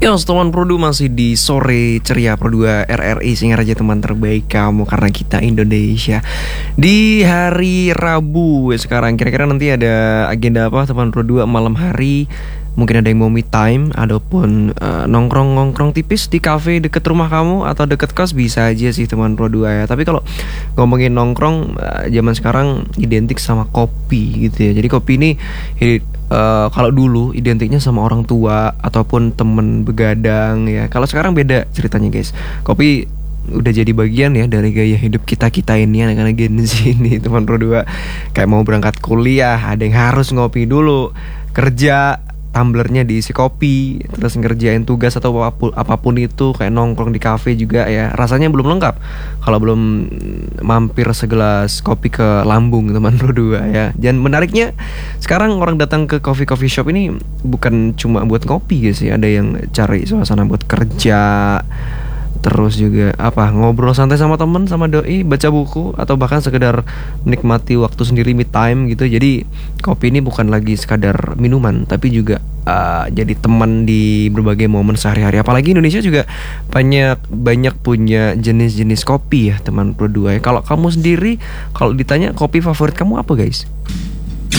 Yo, teman Produ masih di sore ceria Pro 2 RRI Singar aja teman terbaik kamu karena kita Indonesia. Di hari Rabu sekarang kira-kira nanti ada agenda apa teman Pro 2 malam hari? Mungkin ada yang mau me time ataupun nongkrong-nongkrong tipis di cafe deket rumah kamu atau deket kos bisa aja sih teman Pro 2 ya. Tapi kalau ngomongin nongkrong zaman sekarang identik sama kopi gitu ya. Jadi kopi ini kalau dulu identiknya sama orang tua ataupun temen begadang ya. Kalau sekarang beda ceritanya guys. Kopi udah jadi bagian ya dari gaya hidup kita ini anak-anak Gen Z ini teman Pro 2. Kayak mau berangkat kuliah ada yang harus ngopi dulu, kerja tumblernya diisi kopi, terus ngerjain tugas atau apapun itu kayak nongkrong di kafe juga ya. Rasanya belum lengkap kalau belum mampir segelas kopi ke lambung teman Pro 2 ya. Dan menariknya sekarang orang datang ke coffee shop ini bukan cuma buat kopi guys ya. Ada yang cari suasana buat kerja, terus juga ngobrol santai sama temen, sama doi, baca buku, atau bahkan sekedar menikmati waktu sendiri me time gitu. Jadi kopi ini bukan lagi sekadar minuman, tapi juga jadi teman di berbagai momen sehari-hari. Apalagi Indonesia juga banyak punya jenis-jenis kopi ya teman Pro 2 ya. Kalau kamu sendiri, kalau ditanya kopi favorit kamu apa guys?